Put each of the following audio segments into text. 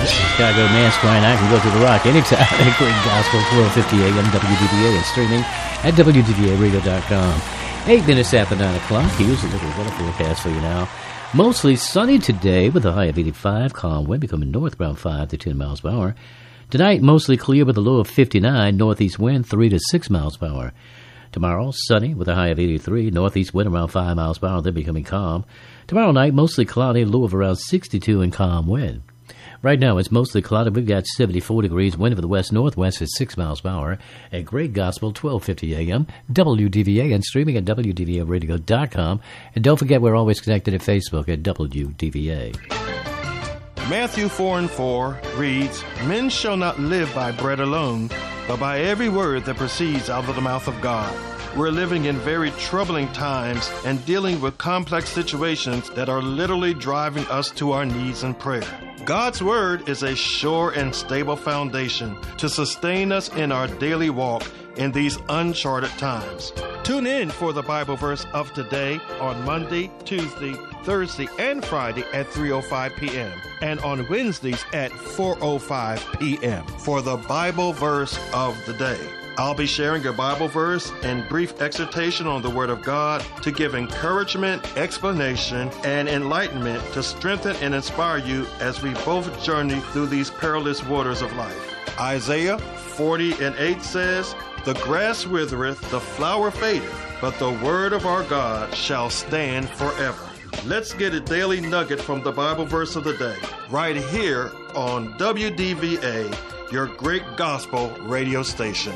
Chicago Mass Choir. I can go to the Rock anytime at Great Gospel, 1250 a.m. WDVA, and streaming at WDVAradio.com. 8 minutes after 9 o'clock. Here's a little weather forecast for you now. Mostly sunny today with a high of 85. Calm wind becoming north around 5 to 10 miles per hour. Tonight, mostly clear with a low of 59. Northeast wind 3 to 6 miles per hour. Tomorrow, sunny with a high of 83. Northeast wind around 5 miles per hour, then becoming calm. Tomorrow night, mostly cloudy, low of around 62 and calm wind. Right now, it's mostly cloudy. We've got 74 degrees, wind for the west-northwest at 6 miles per hour. At Great Gospel, 1250 a.m., WDVA, and streaming at WDVAradio.com. And don't forget, we're always connected at Facebook at WDVA. Matthew 4:4 reads, "Men shall not live by bread alone, but by every word that proceeds out of the mouth of God." We're living in very troubling times and dealing with complex situations that are literally driving us to our knees in prayer. God's Word is a sure and stable foundation to sustain us in our daily walk in these uncharted times. Tune in for the Bible verse of today on Monday, Tuesday, Thursday, and Friday at 3:05 p.m. and on Wednesdays at 4:05 p.m. for the Bible verse of the day. I'll be sharing a Bible verse and brief exhortation on the Word of God to give encouragement, explanation, and enlightenment to strengthen and inspire you as we both journey through these perilous waters of life. Isaiah 40:8 says, "The grass withereth, the flower fadeth, but the word of our God shall stand forever." Let's get a daily nugget from the Bible verse of the day, right here on WDVA, your Great Gospel radio station.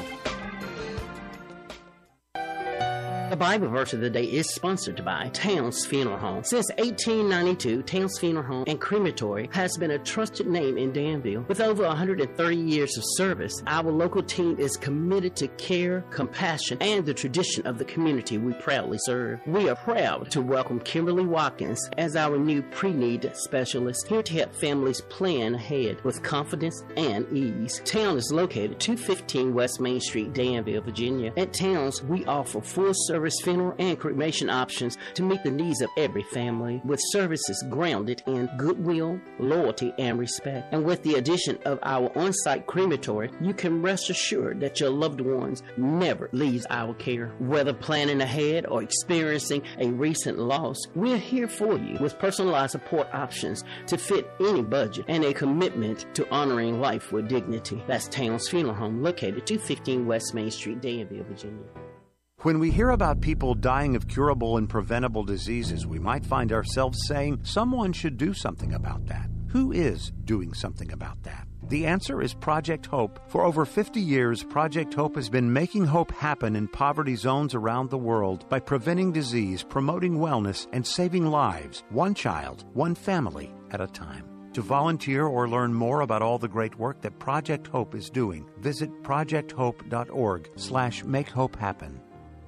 The Bible verse of the day is sponsored by Towns Funeral Home. Since 1892, Towns Funeral Home and Crematory has been a trusted name in Danville. With over 130 years of service, our local team is committed to care, compassion, and the tradition of the community we proudly serve. We are proud to welcome Kimberly Watkins as our new pre-need specialist, here to help families plan ahead with confidence and ease. Town is located 215 West Main Street, Danville, Virginia. At Towns, we offer full-service funeral and cremation options to meet the needs of every family, with services grounded in goodwill, loyalty, and respect. And with the addition of our on-site crematory, you can rest assured that your loved ones never leaves our care. Whether planning ahead or experiencing a recent loss, we're here for you with personalized support options to fit any budget and a commitment to honoring life with dignity. That's Towns Funeral Home, located 215 West Main Street, Danville, Virginia. When we hear about people dying of curable and preventable diseases, we might find ourselves saying someone should do something about that. Who is doing something about that? The answer is Project Hope. For over 50 years, Project Hope has been making hope happen in poverty zones around the world by preventing disease, promoting wellness, and saving lives, one child, one family at a time. To volunteer or learn more about all the great work that Project Hope is doing, visit projecthope.org/makehopehappen.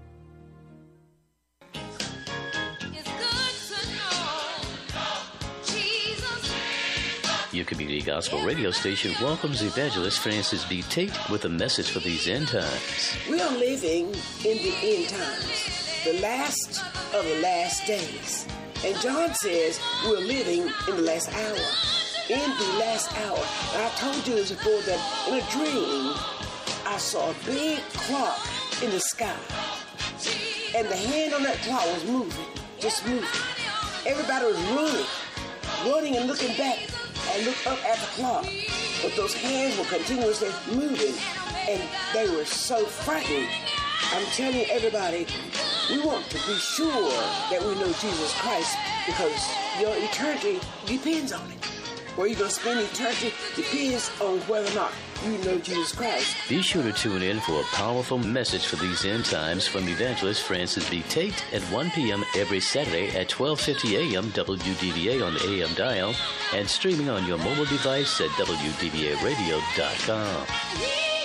Your community gospel radio station welcomes Evangelist Francis B. Tate with a message for these end times. We are living in the end times, the last of the last days. And John says we're living in the last hour. In the last hour. And I told you this before that in a dream, I saw a big clock in the sky. And the hand on that clock was moving, just moving. Everybody was running and looking back. And look up at the clock, but those hands were continuously moving, and they were so frightened. I'm telling everybody, we want to be sure that we know Jesus Christ, because your eternity depends on it. Where you're going to spend eternity depends on whether or not you know Jesus Christ. Be sure to tune in for a powerful message for these end times from Evangelist Francis B. Tate at 1 p.m. every Saturday at 1250 a.m. WDVA on the AM dial and streaming on your mobile device at WDVAradio.com.